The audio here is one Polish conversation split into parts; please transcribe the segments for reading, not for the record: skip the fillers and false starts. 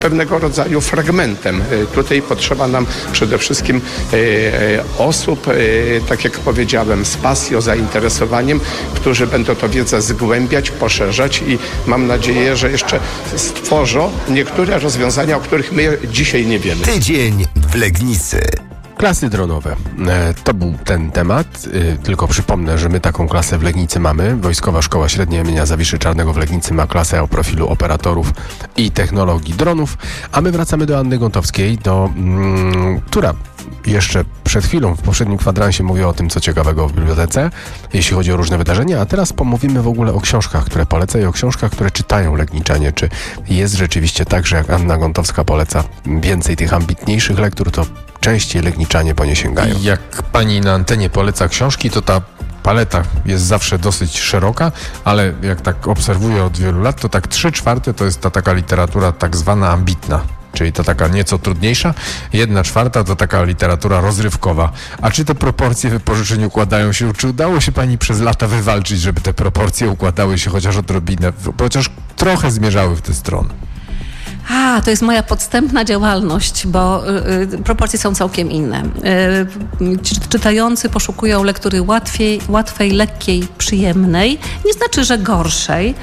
pewnego rodzaju fragmentem. Tutaj potrzeba nam przede wszystkim osób, tak jak powiedziałem, z pasją, zainteresowaniem, którzy będą tę wiedzę zgłębiać, poszerzać i mam nadzieję, że jeszcze stworzą niektóre rozwiązania, o których my dzisiaj nie wiemy. Tydzień w Legnicy. Klasy dronowe. To był ten temat. Tylko przypomnę, że my taką klasę w Legnicy mamy. Wojskowa Szkoła Średnia imienia Zawiszy Czarnego w Legnicy ma klasę o profilu operatorów i technologii dronów. A my wracamy do Anny Gontowskiej, która jeszcze przed chwilą w poprzednim kwadransie mówiła o tym, co ciekawego w bibliotece, jeśli chodzi o różne wydarzenia, a teraz pomówimy w ogóle o książkach, które poleca i o książkach, które czytają legniczanie. Czy jest rzeczywiście tak, że jak Anna Gontowska poleca więcej tych ambitniejszych lektur, to częściej legniczanie po nie sięgają? Jak pani na antenie poleca książki, to ta paleta jest zawsze dosyć szeroka, ale jak tak obserwuję od wielu lat, to tak 3/4 to jest ta taka literatura tak zwana ambitna. Czyli to taka nieco trudniejsza, 1/4 to taka literatura rozrywkowa. A czy te proporcje wypożyczeń układają się? Czy udało się pani przez lata wywalczyć, żeby te proporcje układały się chociaż odrobinę, chociaż trochę zmierzały w tę stronę? To jest moja podstępna działalność, bo proporcje są całkiem inne. Czytający poszukują lektury łatwej, lekkiej, przyjemnej. Nie znaczy, że gorszej.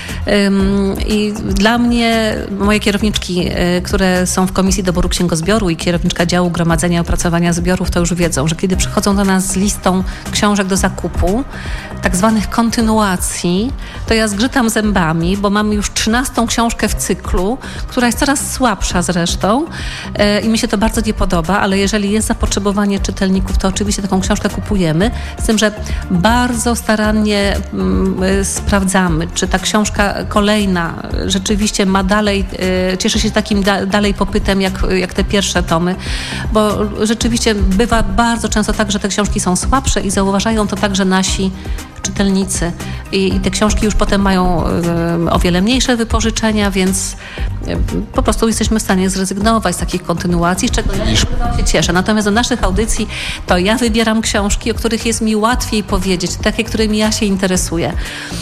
I dla mnie moje kierowniczki, które są w Komisji Doboru Księgozbioru i kierowniczka działu gromadzenia i opracowania zbiorów, to już wiedzą, że kiedy przychodzą do nas z listą książek do zakupu, tak zwanych kontynuacji, to ja zgrzytam zębami, bo mamy już 13. książkę w cyklu, która jest coraz słabsza zresztą i mi się to bardzo nie podoba, ale jeżeli jest zapotrzebowanie czytelników, to oczywiście taką książkę kupujemy, z tym, że bardzo starannie sprawdzamy, czy ta książka kolejna rzeczywiście ma dalej, cieszy się takim dalej popytem jak te pierwsze tomy, bo rzeczywiście bywa bardzo często tak, że te książki są słabsze i zauważają to także nasi czytelnicy i te książki już potem mają o wiele mniejsze wypożyczenia, więc po prostu jesteśmy w stanie zrezygnować z takich kontynuacji, z czego ja się cieszę. Natomiast do naszych audycji to ja wybieram książki, o których jest mi łatwiej powiedzieć, takie, którymi ja się interesuję.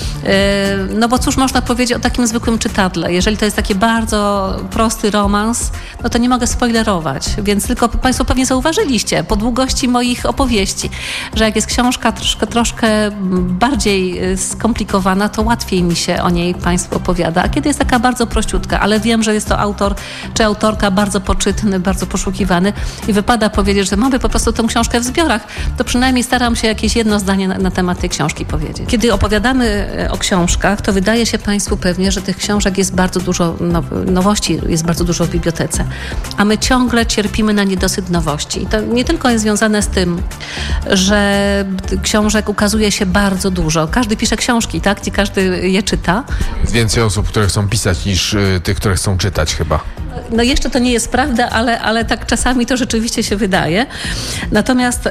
No bo cóż można powiedzieć o takim zwykłym czytadle? Jeżeli to jest taki bardzo prosty romans, no to nie mogę spoilerować, więc tylko Państwo pewnie zauważyliście po długości moich opowieści, że jak jest książka troszkę bardziej skomplikowana, to łatwiej mi się o niej Państwu opowiada. A kiedy jest taka bardzo prościutka, ale wiem, że jest to autor czy autorka bardzo poczytny, bardzo poszukiwany i wypada powiedzieć, że mamy po prostu tę książkę w zbiorach, to przynajmniej staram się jakieś jedno zdanie na temat tej książki powiedzieć. Kiedy opowiadamy o książkach, to wydaje się Państwu pewnie, że tych książek jest bardzo dużo, nowości jest bardzo dużo w bibliotece, a my ciągle cierpimy na niedosyt nowości. I to nie tylko jest związane z tym, że książek ukazuje się bardzo dużo. Każdy pisze książki, tak? Nie każdy je czyta. Jest więcej osób, które chcą pisać niż tych, które chcą czytać chyba. No jeszcze to nie jest prawda, ale tak czasami to rzeczywiście się wydaje. Natomiast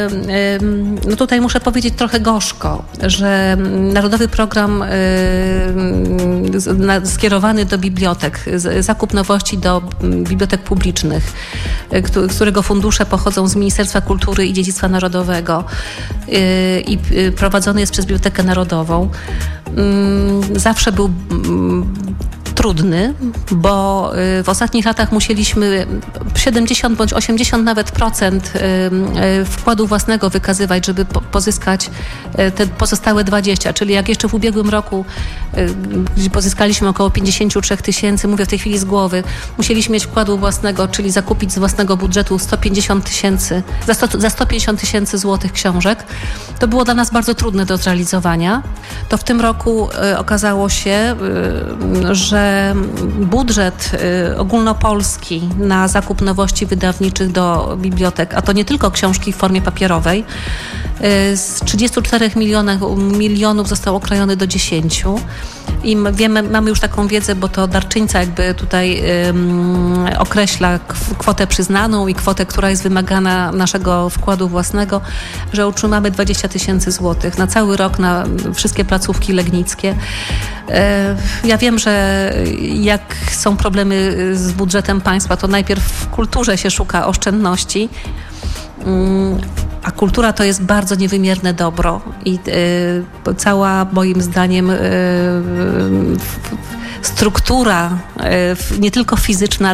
no tutaj muszę powiedzieć trochę gorzko, że Narodowy Program skierowany do bibliotek, zakup nowości do bibliotek publicznych, którego fundusze pochodzą z Ministerstwa Kultury i Dziedzictwa Narodowego i prowadzony jest przez Bibliotekę Narodową, zawsze był trudny, bo w ostatnich latach musieliśmy 70 bądź 80 nawet procent wkładu własnego wykazywać, żeby pozyskać te pozostałe 20, czyli jak jeszcze w ubiegłym roku pozyskaliśmy około 53 000, mówię w tej chwili z głowy, musieliśmy mieć wkładu własnego, czyli zakupić z własnego budżetu 150 000, za 150 000 złotych książek. To było dla nas bardzo trudne do zrealizowania. To w tym roku okazało się, że budżet ogólnopolski na zakup nowości wydawniczych do bibliotek, a to nie tylko książki w formie papierowej, z 34 milionów został okrojony do 10. I wiemy, mamy już taką wiedzę, bo to darczyńca jakby tutaj określa kwotę przyznaną i kwotę, która jest wymagana naszego wkładu własnego, że otrzymamy 20 000 złotych na cały rok, na wszystkie placówki legnickie. Ja wiem, że jak są problemy z budżetem państwa, to najpierw w kulturze się szuka oszczędności, a kultura to jest bardzo niewymierne dobro i cała, moim zdaniem, struktura nie tylko fizyczna,